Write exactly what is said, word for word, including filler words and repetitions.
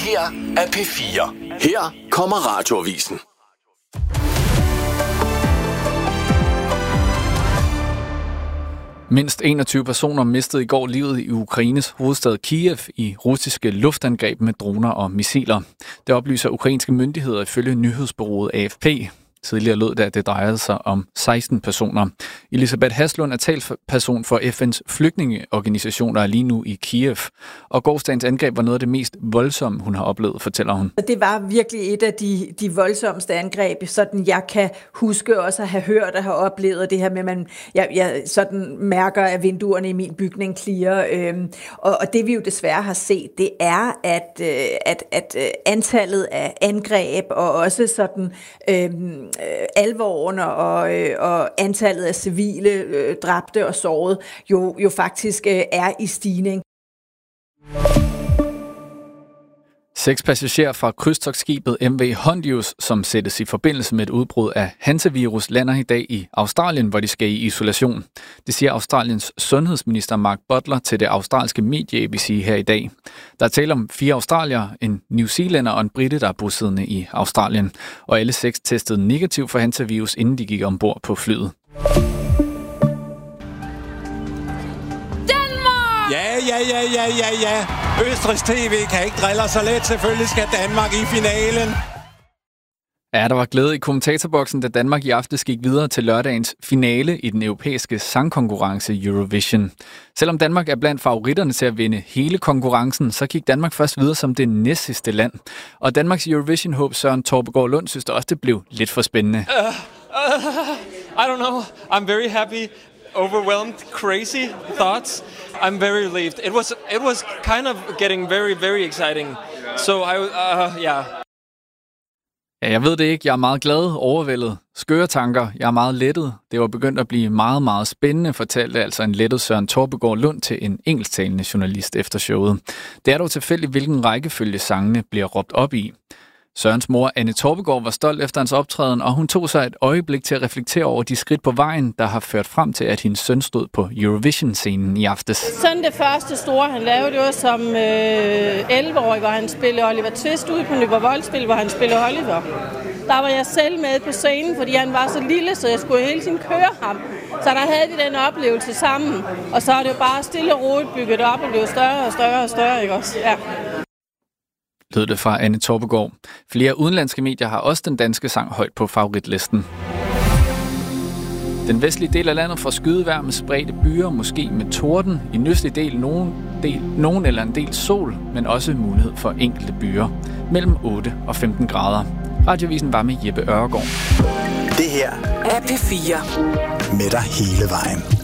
her er P fire. Her kommer Radioavisen. Mindst enogtyve personer mistede i går livet i Ukraines hovedstad Kiev i russiske luftangreb med droner og missiler. Det oplyser ukrainske myndigheder ifølge nyhedsbureauet A F P. Tidligere lød det, at det drejede sig om seksten personer. Elisabeth Haslund er talsperson for F N's flygtningeorganisation, der er lige nu i Kiev. Og gårsdagens angreb var noget af det mest voldsomme, hun har oplevet, fortæller hun. Det var virkelig et af de, de voldsomste angreb, sådan jeg kan huske også at have hørt og have oplevet det her med, at man, jeg, jeg sådan mærker, at vinduerne i min bygning klirrer. Øhm, og, og det vi jo desværre har set, det er, at, øh, at, at antallet af angreb og også sådan øhm, alvoren og, øh, og antallet af civile øh, dræbte og sårede jo, jo faktisk øh, er i stigning. Seks passagerer fra krydstogtskibet M V Hondius, som sættes i forbindelse med et udbrud af hansevirus, lander i dag i Australien, hvor de skal i isolation. Det siger Australiens sundhedsminister Mark Butler til det australske medie A B C her i dag. Der er tale om fire australiere, en New Zealander og en brite, der er bosiddende i Australien. Og alle seks testede negativ for hansevirus, inden de gik ombord på flyet. Ja, ja, ja, ja, ja, ja. Østrigs T V kan ikke drille så let. Selvfølgelig skal Danmark i finalen. Ja, der var glæde i kommentatorboksen, da Danmark i aftes gik videre til lørdagens finale i den europæiske sangkonkurrence Eurovision. Selvom Danmark er blandt favoritterne til at vinde hele konkurrencen, så gik Danmark først videre som det næstsidste land. Og Danmarks Eurovision-håb Søren Torpegaard Lund synes også, det blev lidt for spændende. Uh, uh, I don't know. I'm very happy. Overwhelmed, crazy thoughts. I'm very relieved. It was it was kind of getting very, very exciting. So I, uh, yeah. Ja, jeg ved det ikke. Jeg er meget glad, overvældet. Skøre tanker. Jeg er meget lettet. Det var begyndt at blive meget, meget spændende, fortalte altså en lettet Søren Torpegaard Lund til en engelsktalende journalist efter showet. Det er dog tilfældigt, hvilken rækkefølge sangene bliver råbt op i. Sørens mor, Anne Torpegaard, var stolt efter hans optræden, og hun tog sig et øjeblik til at reflektere over de skridt på vejen, der har ført frem til, at hendes søn stod på Eurovision-scenen i aftes. Sådan det første store, han lavede, det var som øh, elleve-årig, hvor han spillede Oliver Twist ude på Nyborg Voldspil, hvor han spillede Oliver. Der var jeg selv med på scenen, fordi han var så lille, så jeg skulle hele tiden køre ham. Så der havde de den oplevelse sammen, og så er det jo bare stille og roligt bygget op, og blev større og større og større, ikke også? Ja. Lød det fra Anne Torpegaard. Flere udenlandske medier har også den danske sang højt på favoritlisten. Den vestlige del af landet får skydevejr med spredte byer, måske med torden. I den østlige del nogen, del nogen eller en del sol, men også mulighed for enkelte byer. Mellem otte og femten grader. Radioavisen var med Jeppe Ørgaard. Det her er P fire. Med dig hele vejen.